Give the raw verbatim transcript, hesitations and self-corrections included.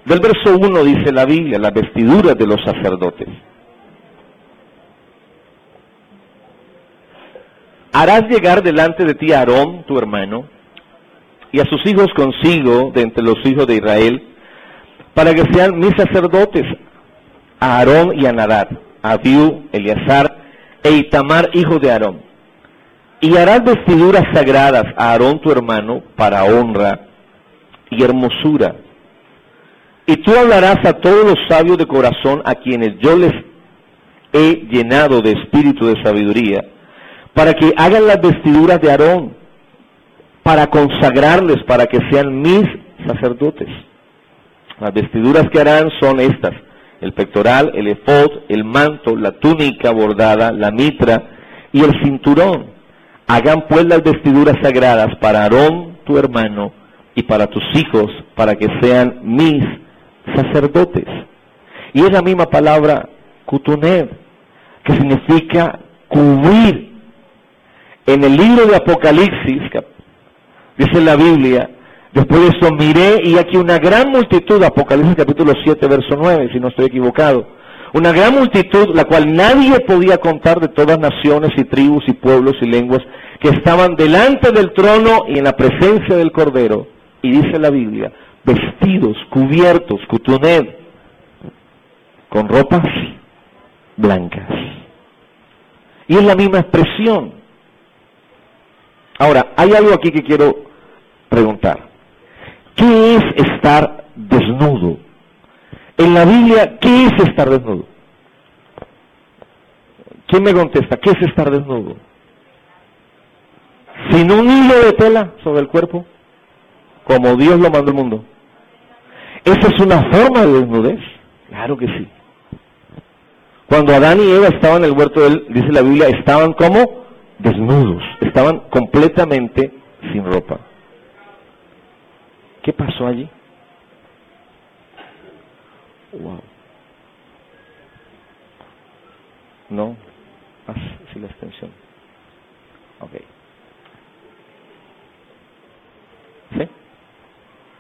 Del verso uno dice la Biblia, las vestiduras de los sacerdotes. Harás llegar delante de ti a Aarón, tu hermano, y a sus hijos consigo de entre los hijos de Israel, para que sean mis sacerdotes, a Aarón y a Nadab, a Abiú, Eleazar e Itamar, hijos de Aarón. Y harás vestiduras sagradas a Aarón tu hermano para honra y hermosura. Y tú hablarás a todos los sabios de corazón a quienes yo les he llenado de espíritu de sabiduría, para que hagan las vestiduras de Aarón, para consagrarles, para que sean mis sacerdotes. Las vestiduras que harán son estas: el pectoral, el efod, el manto, la túnica bordada, la mitra y el cinturón. Hagan pues las vestiduras sagradas para Aarón tu hermano y para tus hijos, para que sean mis sacerdotes. Y es la misma palabra kutuned, que significa cubrir. En el libro de Apocalipsis, dice la Biblia, después de eso miré y aquí una gran multitud, Apocalipsis capítulo siete, verso nueve, si no estoy equivocado, una gran multitud, la cual nadie podía contar, de todas naciones y tribus y pueblos y lenguas, que estaban delante del trono y en la presencia del Cordero, y dice la Biblia, vestidos, cubiertos, kutuned, con ropas blancas. Y es la misma expresión. Ahora, hay algo aquí que quiero preguntar. ¿Qué es estar desnudo? En la Biblia, ¿qué es estar desnudo? ¿Quién me contesta? ¿Qué es estar desnudo? Sin un hilo de tela sobre el cuerpo, como Dios lo mandó al mundo. ¿Esa es una forma de desnudez? Claro que sí. Cuando Adán y Eva estaban en el huerto de él, dice la Biblia, estaban como desnudos, estaban completamente sin ropa. ¿Qué pasó allí? Wow. No, haz sí la extensión. Ok.